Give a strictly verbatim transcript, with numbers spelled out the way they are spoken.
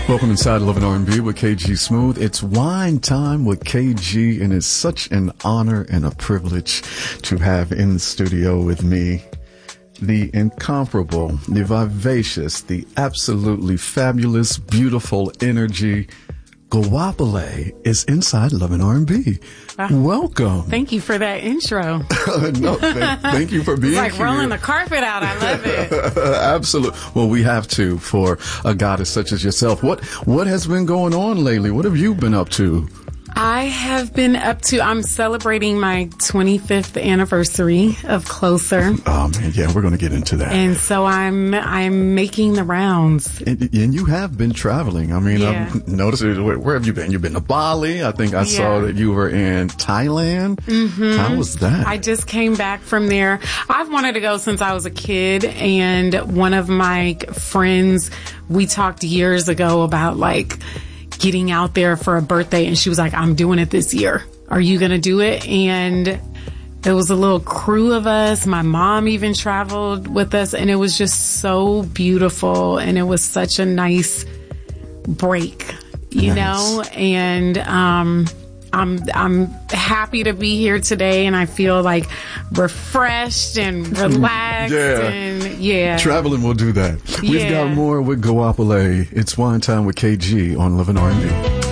Welcome inside Love and R and B with K G Smooth. It's wine time with K G, and it's such an honor and a privilege to have in the studio with me the incomparable, the vivacious, the absolutely fabulous, beautiful energy. Goapele is inside Love and R and B. Uh, Welcome. Thank you for that intro. no, thank, thank you for being it's like here. rolling the carpet out. I love it. Absolutely. Well, we have to for a goddess such as yourself. What what has been going on lately? What have you been up to? I have been up to, I'm celebrating my twenty-fifth anniversary of Closer. Oh man, yeah, we're going to get into that. And so I'm, I'm making the rounds. And, and you have been traveling. I mean, yeah. I've noticed, where, where have you been? You've been to Bali. I think I yeah. saw that you were in Thailand. Mm-hmm. How was that? I just came back from there. I've wanted to go since I was a kid. And one of my friends, we talked years ago about like, getting out there for a birthday, and she was like, I'm doing it this year. Are you going to do it? And there was a little crew of us. My mom even traveled with us, and it was just so beautiful, and it was such a nice break, you nice. know? And um, I'm I'm happy to be here today, and I feel like refreshed and relaxed. yeah. And yeah. Traveling will do that. We've yeah. got more with Goapele. It's wine time with K G on Love and R and B.